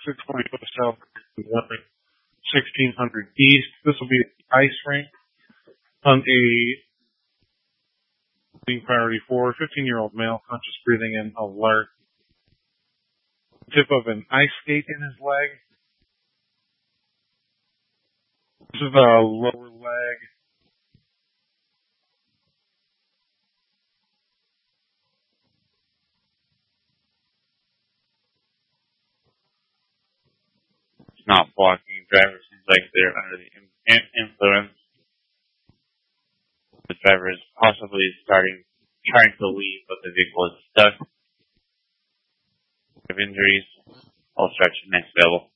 640 south, 1600 east. This will be the ice rink on a priority 4, 15-year-old male, conscious breathing and alert. Tip of an ice skate in his leg. This is the lower leg. It's not blocking. Driver seems like they're under the influence. The driver is possibly trying to leave, but the vehicle is stuck. If injuries, I'll stretch next available.